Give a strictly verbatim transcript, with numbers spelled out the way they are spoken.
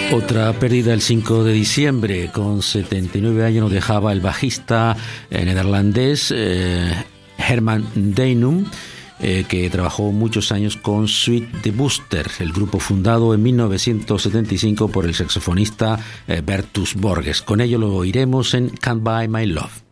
Otra pérdida el cinco de diciembre, con setenta y nueve años nos dejaba el bajista eh, neerlandés eh, Herman Deinum, eh, que trabajó muchos años con Suite de Booster, el grupo fundado en mil novecientos setenta y cinco por el saxofonista eh, Bertus Borges. Con ello lo oiremos en Can't Buy My Love.